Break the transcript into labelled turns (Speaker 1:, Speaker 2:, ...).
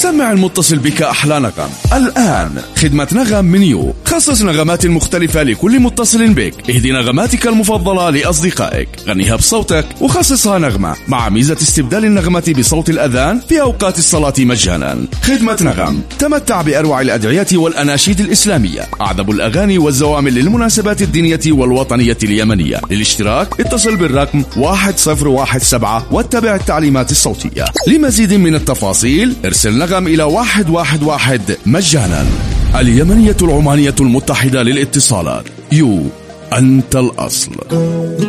Speaker 1: سمع المتصل بك أحلى نغم. الآن خدمة نغم منيو، خصص نغمات مختلفة لكل متصل بك. اهدي نغماتك المفضلة لأصدقائك، غنيها بصوتك وخصصها نغمة مع ميزة استبدال النغمة بصوت الأذان في أوقات الصلاة مجانا. خدمة نغم تمتع بأروع الأدعية والأناشيد الإسلامية، أعذب الأغاني والزوامل للمناسبات الدينية والوطنية اليمنية. للاشتراك اتصل بالرقم 1017 واتبع التعليمات الصوتية. لمزيد من التفاصيل ارسل نغم إلى 111 مجانا. اليمنية العمانية المتحدة للاتصالات، أنت الأصل.